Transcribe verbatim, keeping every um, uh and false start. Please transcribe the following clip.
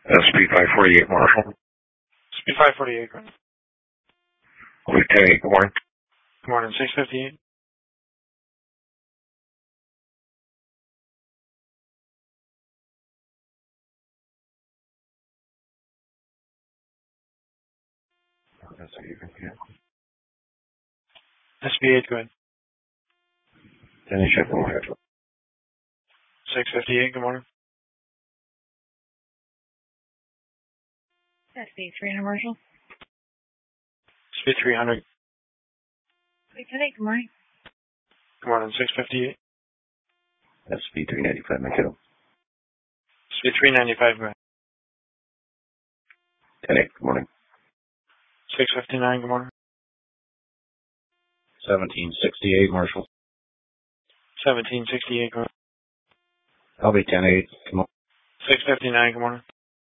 S P five forty-eight, Marshall. S P five forty-eight, good. ten eight, good morning. Good morning, six fifty-eight. That's even, yeah. S B eight, good. ten eight, good morning. six fifty-eight, good morning. S B three hundred, Marshall. S B three hundred. ten eight, good morning. Good morning, six fifty-eight. S P three ninety-five, Mikhail. S B three ninety-five, good. ten eight, good morning. six fifty-nine, good morning. seventeen sixty-eight, Marshall. seventeen sixty-eight, good. I'll be ten eight, come on. six fifty-nine, good morning.